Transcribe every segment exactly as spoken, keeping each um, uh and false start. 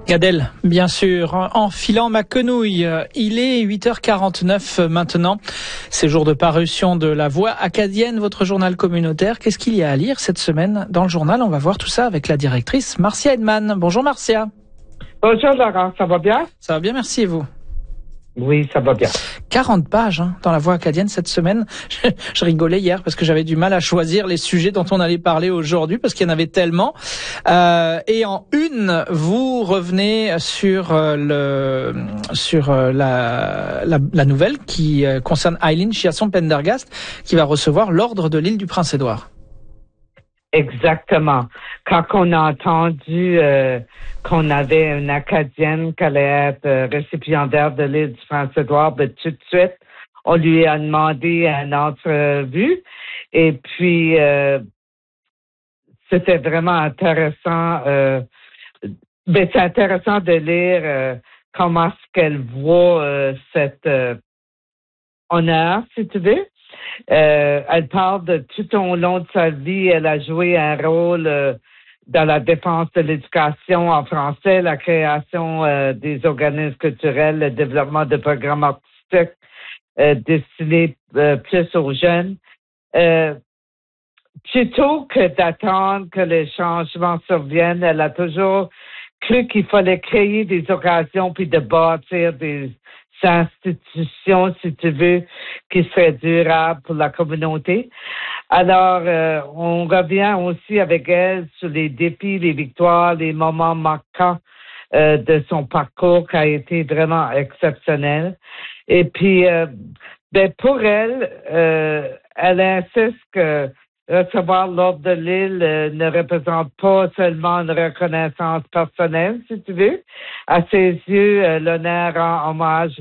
Gadel, bien sûr, en filant ma quenouille. Il est huit heures quarante-neuf maintenant. C'est jour de parution de La Voix acadienne, votre journal communautaire. Qu'est-ce qu'il y a à lire cette semaine dans le journal? On va voir tout ça avec la directrice Marcia Edman. Bonjour Marcia. Bonjour Laurent, ça va bien? Ça va bien, merci, et vous? Oui, ça va bien. quarante pages hein, dans La Voix acadienne cette semaine. Je, je rigolais hier parce que j'avais du mal à choisir les sujets dont on allait parler aujourd'hui parce qu'il y en avait tellement. Euh, et en une, vous revenez sur euh, le sur euh, la, la la nouvelle qui euh, concerne Eileen Chiasson Pendergast qui va recevoir l'ordre de l'île du Prince-Édouard. Exactement. Quand on a entendu euh, qu'on avait une Acadienne qui allait être euh, récipiendaire de l'île du Prince-Édouard, ben, tout de suite, on lui a demandé une entrevue. Et puis, euh, c'était vraiment intéressant. Euh, ben, c'est intéressant de lire euh, comment est-ce qu'elle voit euh, cet euh, honneur, si tu veux. Euh, elle parle de tout au long de sa vie, elle a joué un rôle euh, dans la défense de l'éducation en français, la création euh, des organismes culturels, le développement de programmes artistiques euh, destinés euh, plus aux jeunes. Euh, plutôt que d'attendre que les changements surviennent, elle a toujours cru qu'il fallait créer des occasions puis de bâtir des institutions, si tu veux, qui seraient durables pour la communauté. Alors, euh, on revient aussi avec elle sur les défis, les victoires, les moments marquants euh, de son parcours qui a été vraiment exceptionnel. Et puis, euh, ben pour elle, euh, elle insiste que recevoir l'ordre de l'île euh, ne représente pas seulement une reconnaissance personnelle, si tu veux. À ses yeux, euh, l'honneur rend hommage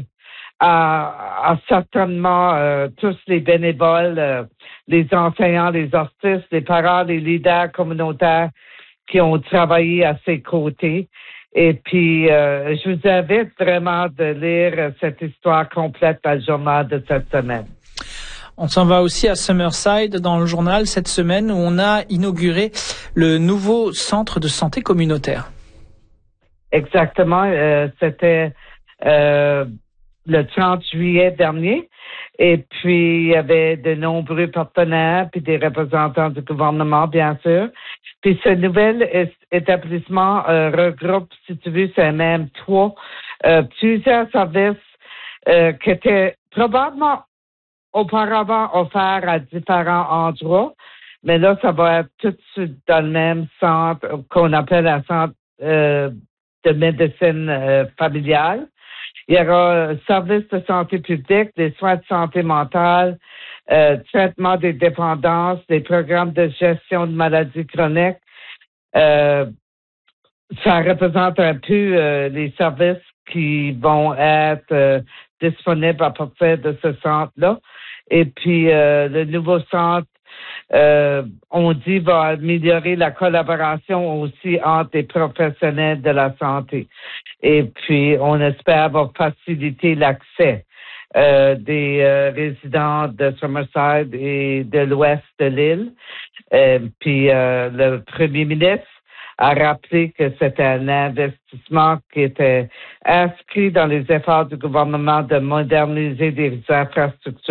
à, à certainement euh, tous les bénévoles, euh, les enseignants, les artistes, les parents, les leaders communautaires qui ont travaillé à ses côtés. Et puis, euh, je vous invite vraiment de lire cette histoire complète dans le journal de cette semaine. On s'en va aussi à Summerside dans le journal cette semaine où on a inauguré le nouveau centre de santé communautaire. Exactement. Euh, c'était euh, le trente juillet dernier. Et puis, il y avait de nombreux partenaires puis des représentants du gouvernement, bien sûr. Puis, ce nouvel établissement euh, regroupe, si tu veux, c'est même trois, euh, plusieurs services euh, qui étaient probablement auparavant offert à différents endroits, mais là, ça va être tout de suite dans le même centre qu'on appelle un centre euh, de médecine euh, familiale. Il y aura un service de santé publique, des soins de santé mentale, euh, traitement des dépendances, des programmes de gestion de maladies chroniques. Euh, ça représente un peu euh, les services qui vont être euh, disponibles à partir de ce centre-là. Et puis, euh, le nouveau centre, euh, on dit, va améliorer la collaboration aussi entre les professionnels de la santé. Et puis, on espère va faciliter l'accès euh, des euh, résidents de Summerside et de l'ouest de l'île. Euh, puis, euh, le premier ministre a rappelé que c'était un investissement qui était inscrit dans les efforts du gouvernement de moderniser des infrastructures